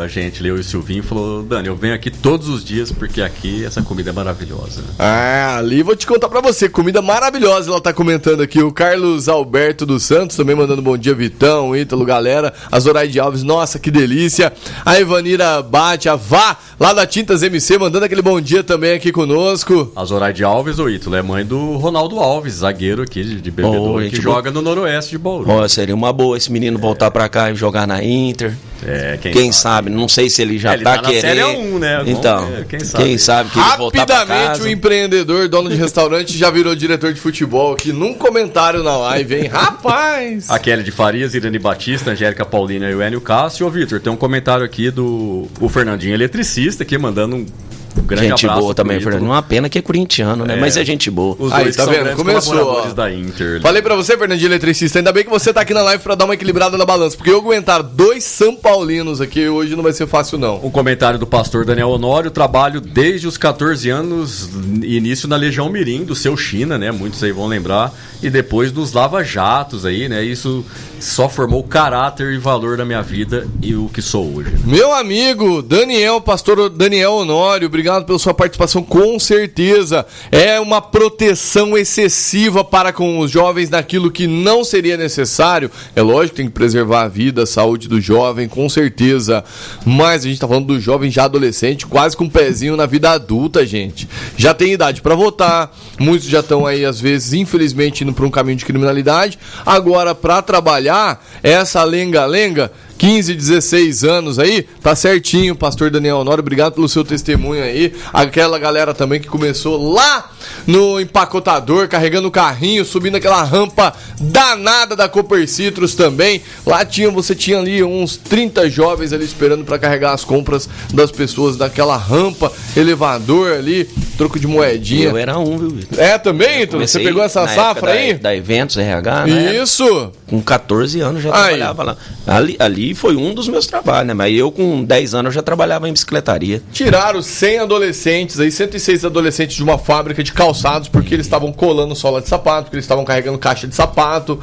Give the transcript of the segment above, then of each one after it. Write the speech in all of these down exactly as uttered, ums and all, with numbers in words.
gente, Leo e o Silvinho, falou: Dani, eu venho aqui todos os dias porque aqui essa comida é maravilhosa. Ah, ali vou te contar pra você, comida maravilhosa, ela tá comentando aqui. O Carlos Alberto dos Santos também mandando bom dia, Vitão, Ítalo, galera. A Zoraide Alves, nossa, que delícia. A Ivanira Bate, a Vá, lá da Tintas M C, mandando aquele bom dia também aqui conosco. A Zoraide Alves, o Ítalo, é mãe do Ronaldo Alves, zagueiro aqui de, de Bebedouro, oh, que joga no Noroeste de Bauru. Oh, seria uma boa esse menino é. voltar pra cá e jogar na Inter. É, quem, quem sabe. sabe, não sei se ele já é, ele tá, tá querendo. Série um, né? Então, é, quem sabe, quem sabe que ele voltar pra casa. Rapidamente, o empreendedor, dono de restaurante, já virou diretor de futebol aqui num comentário na live, hein? Rapaz! A Kelly de Farias, Irane Batista, Angélica Paulina e o Enio Cássio. Ô, Vitor, tem um comentário aqui do o Fernandinho Eletricista, aqui mandando um grande gente abraço. Boa também, Fernando. Uma pena que é corintiano, né? É. Mas é gente boa. Os aí, dois tá são vendo? Começou, ó. Da Inter. Falei pra você, Fernandinho Eletricista, ainda bem que você tá aqui na live pra dar uma equilibrada na balança, porque eu aguentar dois São Paulinos aqui hoje não vai ser fácil, não. Um comentário do pastor Daniel Honório: trabalho desde os catorze anos, início na Legião Mirim, do seu China, né? Muitos aí vão lembrar. E depois dos lava-jatos aí, né? Isso só formou caráter e valor da minha vida e o que sou hoje. Meu amigo Daniel, pastor Daniel Honório, obrigado pela sua participação, com certeza. É uma proteção excessiva para com os jovens naquilo que não seria necessário. É lógico que tem que preservar a vida, a saúde do jovem, com certeza. Mas a gente tá falando do jovem já adolescente, quase com um pezinho na vida adulta, gente. Já tem idade para votar, muitos já estão aí, às vezes, infelizmente, indo para um caminho de criminalidade. Agora, para trabalhar, essa lenga-lenga, quinze, dezesseis anos aí, tá certinho, pastor Daniel Honório, obrigado pelo seu testemunho aí. Aquela galera também que começou lá no empacotador, carregando o carrinho, subindo aquela rampa danada da Cooper Citrus também. Lá tinha, você tinha ali uns trinta jovens ali esperando para carregar as compras das pessoas daquela rampa, elevador ali, troco de moedinha. Eu era um, viu, Vitor? É, também, Ítalo? Você pegou essa safra aí? Da, da Eventos R H, né? Isso! Com catorze anos já aí. trabalhava lá. Ali, ali foi um dos meus trabalhos, né? Mas eu com dez anos eu já trabalhava em bicicletaria. Tiraram cem adolescentes, aí cento e seis adolescentes de uma fábrica de calçados, porque eles estavam colando sola de sapato, porque eles estavam carregando caixa de sapato,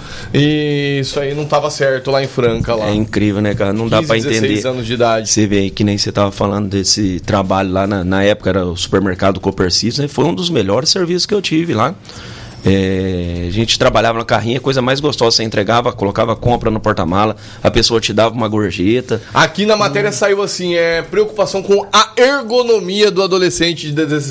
e isso aí não estava certo lá em Franca. Lá. É incrível, né, cara? Não dá pra entender. dezesseis anos de idade. Você vê aí, que nem você tava falando desse trabalho lá, na, na época era o supermercado Cooper Citrus, né? Foi um dos melhores serviços que eu tive lá. É, a gente trabalhava na carrinha, coisa mais gostosa, você entregava, colocava a compra no porta-mala, a pessoa te dava uma gorjeta. Aqui na matéria hum. saiu assim, é preocupação com a ergonomia do adolescente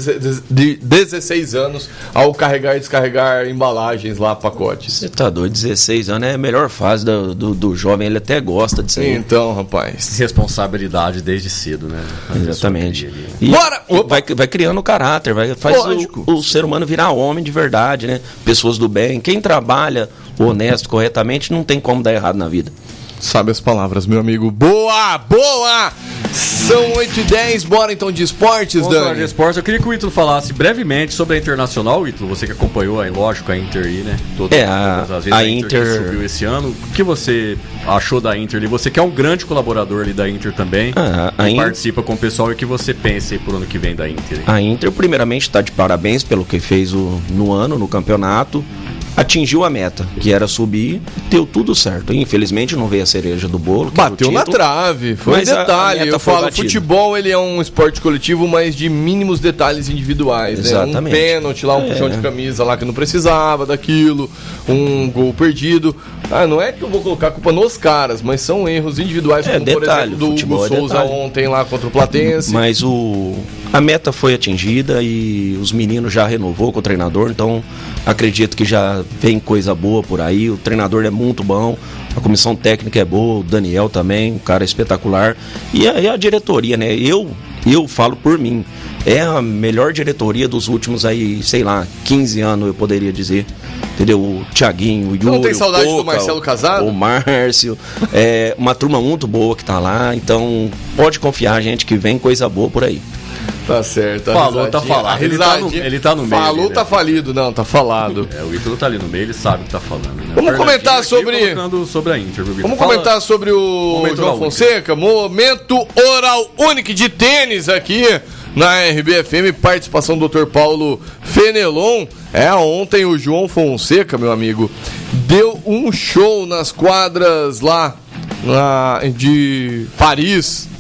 de dezesseis anos ao carregar e descarregar embalagens lá, pacotes. Você tá doido, dezesseis anos é a melhor fase do, do, do jovem, ele até gosta disso aí. Então, rapaz. Responsabilidade desde cedo, né? Exatamente. E Bora! Vai, vai criando caráter, vai, faz o, o ser humano virar homem de verdade, né? Pessoas do bem. Quem trabalha honesto, corretamente, não tem como dar errado na vida. Sabe as palavras, meu amigo. Boa, boa! São oito e dez, bora então de esportes, Vamos Dani. falar de esportes. Eu queria que o Ítalo falasse brevemente sobre a Internacional. Ítalo, você que acompanhou aí, lógico, a Inter aí, né? Todas, é, a, as vezes a, a Inter, Inter... que subiu esse ano. O que você achou da Inter ali? Você que é um grande colaborador ali da Inter também, ah, a que In... participa com o pessoal, e o que você pensa aí pro ano que vem da Inter? Hein? A Inter, primeiramente, está de parabéns pelo que fez o, no ano, no campeonato. Atingiu a meta, que era subir, deu tudo certo. Infelizmente não veio a cereja do bolo. Bateu na trave, foi um detalhe. A, a eu falo, batida. Futebol ele é um esporte coletivo, mas de mínimos detalhes individuais. Exatamente. Né? Um pênalti lá, um é. puxão de camisa lá que não precisava daquilo, um gol perdido. Ah, não é que eu vou colocar a culpa nos caras, mas são erros individuais, é, como detalhe, por exemplo do Hugo é Souza detalhe. ontem lá contra o Platense. Mas o... a meta foi atingida e os meninos já renovou com o treinador, então acredito que já vem coisa boa por aí. O treinador é muito bom, a comissão técnica é boa, o Daniel também, um cara espetacular. E a, e a diretoria, né? Eu, eu falo por mim, é a melhor diretoria dos últimos aí, sei lá, quinze anos eu poderia dizer. Entendeu? O Thiaguinho, o Yuri, não tem saudade o Coca, do Marcelo Casado? O Márcio, é uma turma muito boa que tá lá, então pode confiar, gente, que vem coisa boa por aí. Tá certo. Falou, tá falado. Ele tá, no, ele tá no meio. Falou, ali, tá né? falido. Não, tá falado. É, o Ítalo tá ali no meio, ele sabe o que tá falando. Né? Vamos comentar sobre... sobre a Inter. Vamos Fala... comentar sobre o Momento João Fonseca. Momento Oral Unique de tênis aqui na R B F M. Participação do doutor Paulo Fenelon. É, ontem o João Fonseca, meu amigo, deu um show nas quadras lá na, de Paris.